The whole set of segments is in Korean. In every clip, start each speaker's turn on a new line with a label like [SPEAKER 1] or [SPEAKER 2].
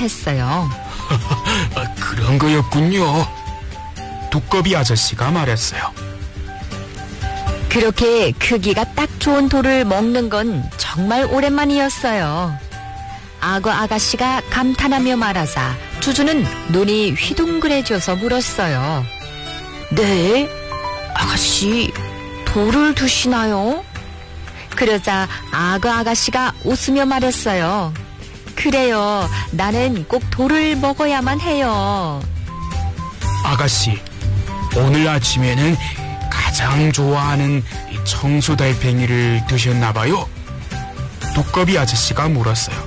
[SPEAKER 1] 대답했어요.
[SPEAKER 2] 그런 거였군요. 두꺼비 아저씨가 말했어요.
[SPEAKER 1] 그렇게 크기가 딱 좋은 돌을 먹는 건 정말 오랜만이었어요. 악어 아가씨가 감탄하며 말하자 주주는 눈이 휘둥그레져서 물었어요. 네? 아가씨, 돌을 드시나요? 그러자 악어 아가씨가 웃으며 말했어요. 그래요. 나는 꼭 돌을 먹어야만 해요.
[SPEAKER 2] 아가씨, 오늘 아침에는 가장 좋아하는 이 청수달팽이를 드셨나봐요? 두꺼비 아저씨가 물었어요.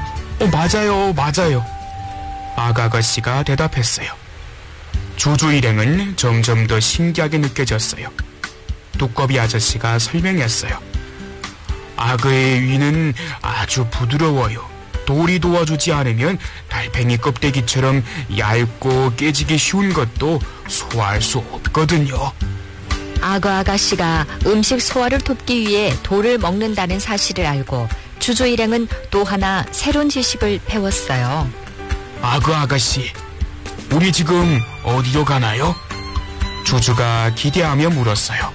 [SPEAKER 2] 맞아요. 아가씨가 대답했어요. 주주 일행은 점점 더 신기하게 느껴졌어요. 두꺼비 아저씨가 설명했어요. 악어의 위는 아주 부드러워요. 돌이 도와주지 않으면 달팽이 껍데기처럼 얇고 깨지기 쉬운 것도 소화할 수 없거든요.
[SPEAKER 1] 악어 아가씨가 음식 소화를 돕기 위해 돌을 먹는다는 사실을 알고 주주 일행은 또 하나 새로운 지식을 배웠어요.
[SPEAKER 2] 악어 아가씨, 우리 지금 어디로 가나요? 주주가 기대하며 물었어요.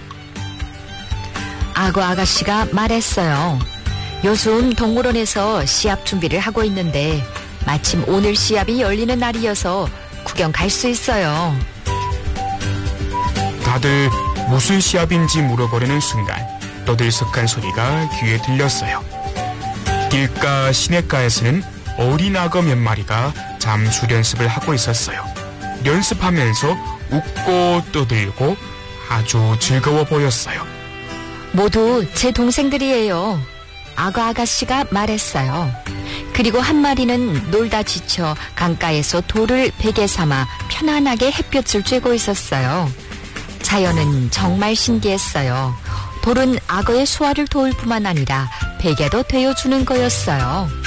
[SPEAKER 1] 악어 아가씨가 말했어요. 요즘 동물원에서 시합 준비를 하고 있는데 마침 오늘 시합이 열리는 날이어서 구경 갈 수 있어요.
[SPEAKER 2] 다들 무슨 시합인지 물어보려는 순간 떠들썩한 소리가 귀에 들렸어요. 길가 시냇가에서는 어린 악어 몇 마리가 잠수 연습을 하고 있었어요. 연습하면서 웃고 떠들고 아주 즐거워 보였어요.
[SPEAKER 1] 모두 제 동생들이에요. 악어 아가씨가 말했어요. 그리고 한 마리는 놀다 지쳐 강가에서 돌을 베개 삼아 편안하게 햇볕을 쬐고 있었어요. 자연은 정말 신기했어요. 돌은 악어의 소화를 도울 뿐만 아니라 베개도 되어주는 거였어요.